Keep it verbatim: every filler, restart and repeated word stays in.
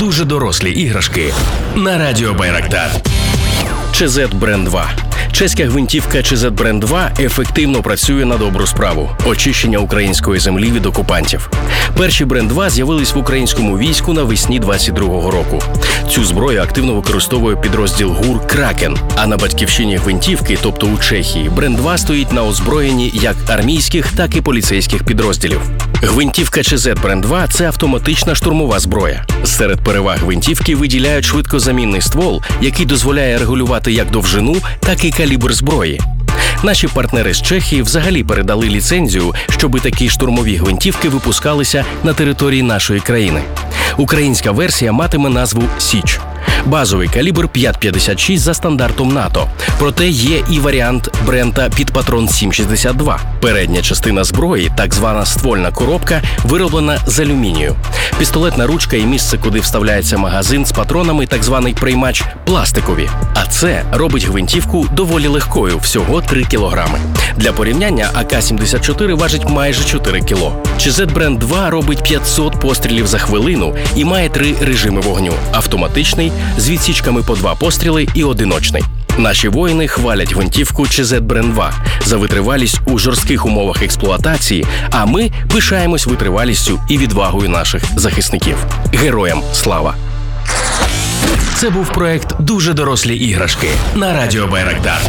дуже дорослі іграшки на радіо Байрактар. ЧЗ Бренд два. Чеська гвинтівка ЧЗ Бренд два ефективно працює на добру справу – очищення української землі від окупантів. Перші Бренд два з'явились в українському війську навесні двадцять другого року. Цю зброю активно використовує підрозділ ГУР «Кракен». А на батьківщині гвинтівки, тобто у Чехії, Бренд два стоїть на озброєнні як армійських, так і поліцейських підрозділів. Гвинтівка ЧЗ Бренд два – це автоматична штурмова зброя. Серед переваг гвинтівки виділяють швидкозамінний ствол, який дозволяє регулювати як довжину, так і калібр зброї. Наші партнери з Чехії взагалі передали ліцензію, щоби такі штурмові гвинтівки випускалися на території нашої країни. Українська версія матиме назву «Січ». Базовий калібр п'ять п'ятдесят шість за стандартом НАТО. Проте є і варіант Брента під патрон сім шістдесят два. Передня частина зброї, так звана ствольна коробка, вироблена з алюмінію. Пістолетна ручка і місце, куди вставляється магазин з патронами, так званий приймач, пластикові. А це робить гвинтівку доволі легкою, всього три кілограми. Для порівняння А К сімдесят чотири важить майже чотири кіло. ЧЗ Бренд два робить п'ятсот пострілів за хвилину і має три режими вогню – автоматичний, з відсічками по два постріли і одиночний. Наші воїни хвалять гвинтівку ЧЗ Бренд два за витривалість у жорстких умовах експлуатації, а ми пишаємось витривалістю і відвагою наших захисників. Героям слава! Це був проект «Дуже дорослі іграшки» на радіо Байрактар.